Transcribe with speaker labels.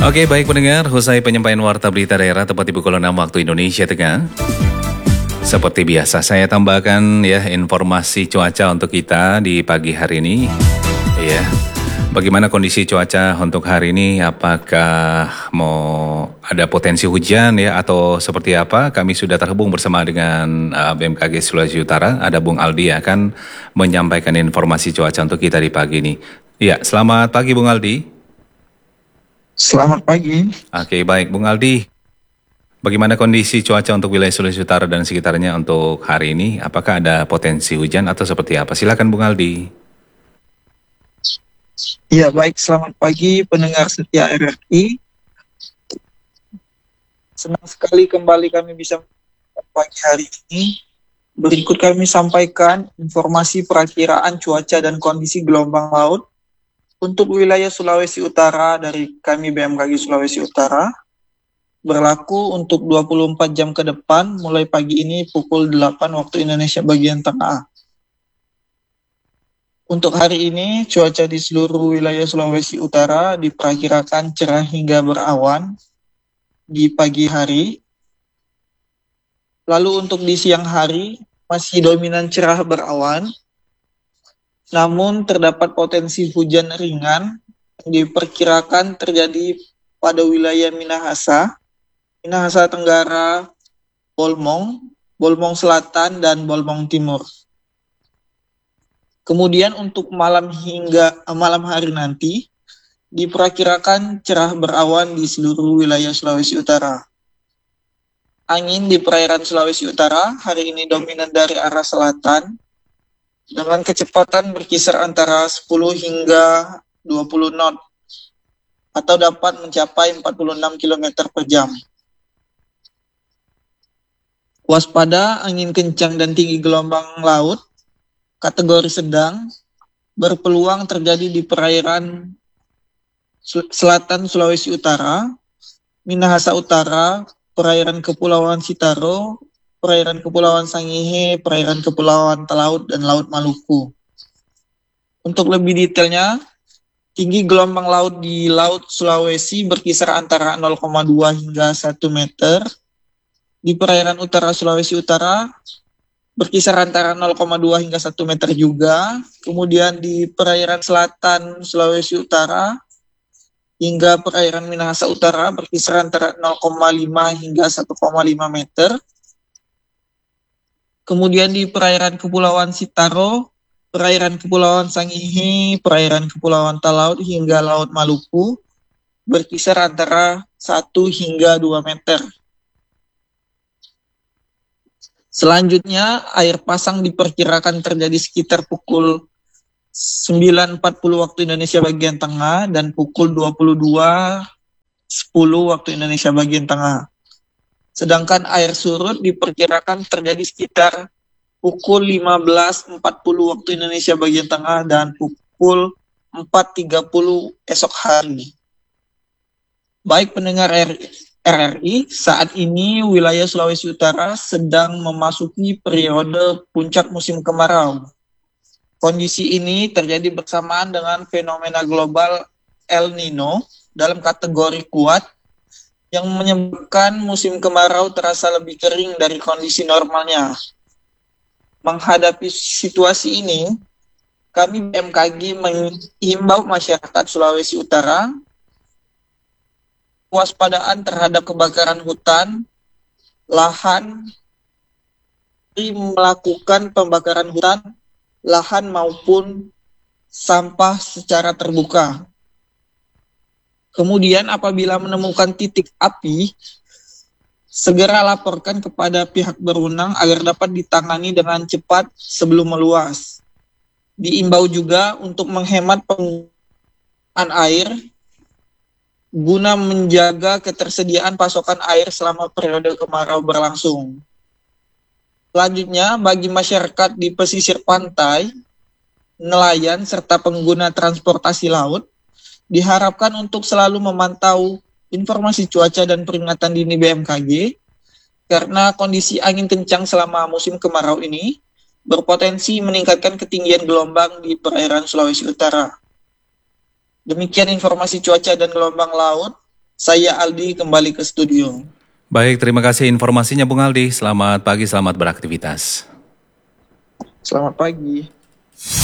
Speaker 1: Oke, baik pendengar, usai penyampaian warta berita daerah tepat di pukul 6 waktu Indonesia Tengah. Seperti biasa, saya tambahkan ya informasi cuaca untuk kita di pagi hari ini. Ya, bagaimana kondisi cuaca untuk hari ini? Apakah mau ada potensi hujan ya atau seperti apa? Kami sudah terhubung bersama dengan BMKG Sulawesi Utara. Ada Bung Aldi yang akan menyampaikan informasi cuaca untuk kita di pagi ini. Ya, selamat pagi Bung Aldi.
Speaker 2: Selamat pagi.
Speaker 1: Oke, baik Bung Aldi. Bagaimana kondisi cuaca untuk wilayah Sulawesi Utara dan sekitarnya untuk hari ini? Apakah ada potensi hujan atau seperti apa? Silakan Bung Aldi.
Speaker 2: Ya, baik. Selamat pagi pendengar setia RRI. Senang sekali kembali kami bisa pagi hari ini. Berikut kami sampaikan informasi perakiraan cuaca dan kondisi gelombang laut untuk wilayah Sulawesi Utara dari kami BMKG Sulawesi Utara. Berlaku untuk 24 jam ke depan mulai pagi ini pukul 8 waktu Indonesia bagian tengah. Untuk hari ini, cuaca di seluruh wilayah Sulawesi Utara diperkirakan cerah hingga berawan di pagi hari. Lalu untuk di siang hari, masih dominan cerah berawan, namun terdapat potensi hujan ringan yang diperkirakan terjadi pada wilayah Minahasa Tenggara, Bolmong Selatan, dan Bolmong Timur. Kemudian untuk malam hari nanti, diperkirakan cerah berawan di seluruh wilayah Sulawesi Utara. Angin di perairan Sulawesi Utara hari ini dominan dari arah selatan, dengan kecepatan berkisar antara 10 hingga 20 knot, atau dapat mencapai 46 km per jam. Waspada angin kencang dan tinggi gelombang laut kategori sedang berpeluang terjadi di perairan selatan Sulawesi Utara, Minahasa Utara, perairan Kepulauan Sitaro, perairan Kepulauan Sangihe, perairan Kepulauan Talaut, dan Laut Maluku. Untuk lebih detailnya, tinggi gelombang laut di Laut Sulawesi berkisar antara 0,2 hingga 1 meter. Di perairan utara Sulawesi Utara berkisar antara 0,2 hingga 1 meter juga. Kemudian di perairan selatan Sulawesi Utara hingga perairan Minahasa Utara berkisar antara 0,5 hingga 1,5 meter. Kemudian di perairan Kepulauan Sitaro, perairan Kepulauan Sangihe, perairan Kepulauan Talaut hingga Laut Maluku berkisar antara 1 hingga 2 meter. Selanjutnya, air pasang diperkirakan terjadi sekitar pukul 9.40 waktu Indonesia bagian tengah dan pukul 22.10 waktu Indonesia bagian tengah. Sedangkan air surut diperkirakan terjadi sekitar pukul 15.40 waktu Indonesia bagian tengah dan pukul 4.30 esok hari. Baik pendengar RRI, saat ini wilayah Sulawesi Utara sedang memasuki periode puncak musim kemarau. Kondisi ini terjadi bersamaan dengan fenomena global El Nino dalam kategori kuat yang menyebabkan musim kemarau terasa lebih kering dari kondisi normalnya. Menghadapi situasi ini, kami BMKG mengimbau masyarakat Sulawesi Utara waspadaan terhadap kebakaran hutan, lahan, melakukan pembakaran hutan, lahan maupun sampah secara terbuka. Kemudian apabila menemukan titik api, segera laporkan kepada pihak berwenang agar dapat ditangani dengan cepat sebelum meluas. Diimbau juga untuk menghemat penggunaan air guna menjaga ketersediaan pasokan air selama periode kemarau berlangsung. Selanjutnya, bagi masyarakat di pesisir pantai, nelayan, serta pengguna transportasi laut, diharapkan untuk selalu memantau informasi cuaca dan peringatan dini BMKG, karena kondisi angin kencang selama musim kemarau ini berpotensi meningkatkan ketinggian gelombang di perairan Sulawesi Utara. Demikian informasi cuaca dan gelombang laut. Saya Aldi kembali ke studio.
Speaker 1: Baik, terima kasih informasinya Bung Aldi. Selamat pagi, selamat beraktivitas.
Speaker 2: Selamat pagi.